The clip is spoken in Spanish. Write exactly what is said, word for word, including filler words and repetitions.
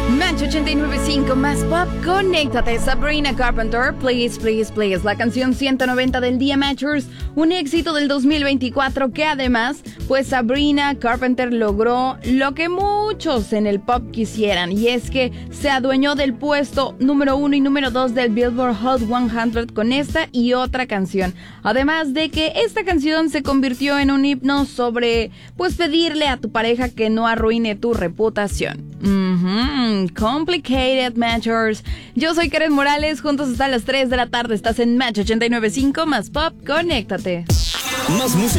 Match ochenta y nueve punto cinco más pop, conéctate. Sabrina Carpenter, Please, Please, Please. La canción ciento noventa del día, Matchers, un éxito del dos mil veinticuatro que además, pues Sabrina Carpenter logró lo que muchos en el pop quisieran, y es que se adueñó del puesto número uno y número dos del Billboard Hot cien con esta y otra canción. Además de que esta canción se convirtió en un himno sobre, pues, pedirle a tu pareja que no arruine tu reputación. Mm-hmm. Complicated Matchers. Yo soy Karen Morales, juntos hasta las tres de la tarde. Estás en Match ochenta y nueve punto cinco más pop, conéctate. Más música.